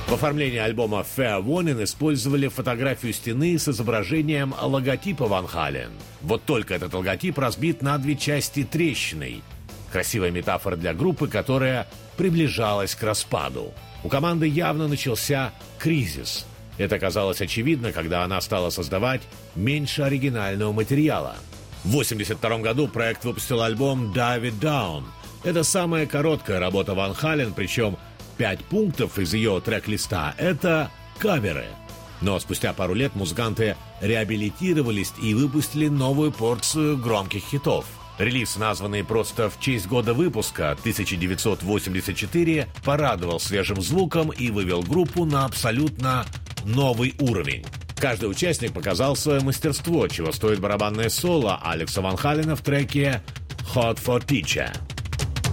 В оформлении альбома Fair Warning использовали фотографию стены с изображением логотипа Ван Хален. Вот только этот логотип разбит на две части трещиной. Красивая метафора для группы, которая приближалась к распаду. У команды явно начался кризис. Это казалось очевидно, когда она стала создавать меньше оригинального материала. В 1982 году проект выпустил альбом «Dive It Down». Это самая короткая работа Ван Хален, причем 5 пунктов из ее трек-листа – это каверы. Но спустя пару лет музыканты реабилитировались и выпустили новую порцию громких хитов. Релиз, названный просто в честь года выпуска, 1984, порадовал свежим звуком и вывел группу на абсолютно новый уровень. Каждый участник показал свое мастерство, чего стоит барабанное соло Алекса Ван Халена в треке «Hot for Teacher».